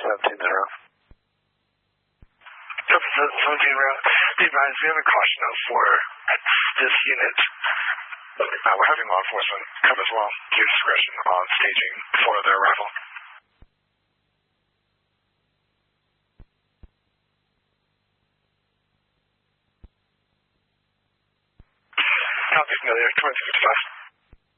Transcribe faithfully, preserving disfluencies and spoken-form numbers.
seventeen Monroe. seventeen Monroe. Be advised, we have a caution note for this unit. Uh, we're having law enforcement come as well. Use discretion on staging for their arrival. Copy familiar, twenty fifty-five.